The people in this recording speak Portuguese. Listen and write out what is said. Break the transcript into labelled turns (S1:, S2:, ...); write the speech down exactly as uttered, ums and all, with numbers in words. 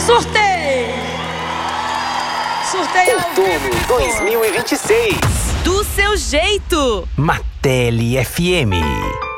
S1: Surtei! Surtei ao
S2: Outono
S1: vivo.
S2: dois mil e vinte e seis.
S3: Do seu jeito.
S4: Martelli F M.